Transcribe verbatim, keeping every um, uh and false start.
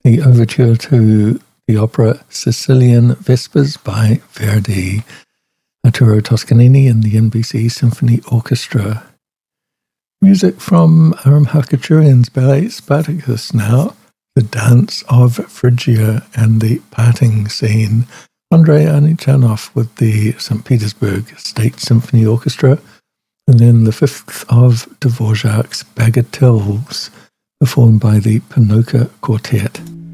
the overture to the opera Sicilian Vespers by Verdi, Arturo Toscanini and the N B C Symphony Orchestra. Music from Aram Khachaturian's ballet Spartacus now, the Dance of Phrygia and the Parting Scene. Andrei Anichanov with the Saint Petersburg State Symphony Orchestra, and then the fifth of Dvorak's Bagatelles, performed by the Panoka Quartet.